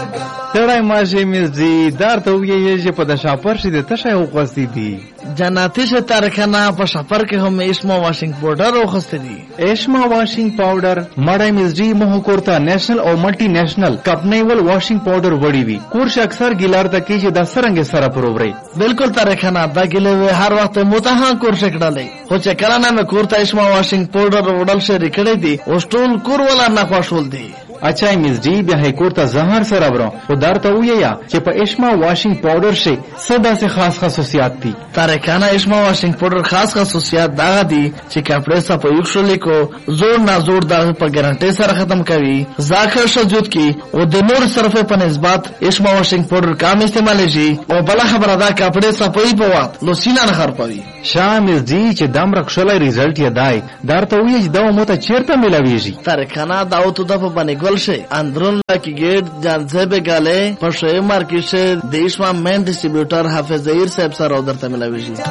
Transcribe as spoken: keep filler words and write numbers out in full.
تړای ماشه مزدی دار ته ویې چې په د شاپر شي د تشه وغوستې دي جناتی شه تارکانه په شاپر کې هم اسما واشنګ پاوډر وغوستې دي. اسما واشنګ پاوډر مړای مزدی مه کورته نېشنل او ملټي نېشنل کپنیول واشنګ پاوډر وړي وي کورش اکثر ګیلار د کې چې د سرنګ سره پرووري بالکل تارکانه دا ګلې هر وخت متها کورش کړلې خو چې کله نه کورته اسما واشنګ پاوډر وړل شي کړې دي او ټول کور ولا نه خوشول دي. اچھا مزدی بیا هی کورته زهر سره برو خو درته وییا چې په اسما واشنګ پاوډر شي صدا سے خاص خصوصیات دي. تارکانه اسما واشنګ پاوډر خاص خصوصیات دا دي چې کپڑے صفا یوښلې کو زور نه زور دا په ګارانټي سره ختم کوي ځاخر شجود کی او د نور صرفه په نسبت اسما واشنګ پاوډر کم استعمال شي او بل خبره دا کپڑے صفای په وخت لو سینه نه خرپوي. شامل دي چې دم رخصلای ریزلټ یې دای درته ویې چې دا مو ته چیرته ملاويږي. تارکانه دا او ته د په باندې شي اندرون لاکی گیٹ جانزیب گاله پر شوی مارکیٹ سے دیش میں مین ڈسٹریبیوٹر حافظ ظہیر صاحب سر ادھر تملاویجی.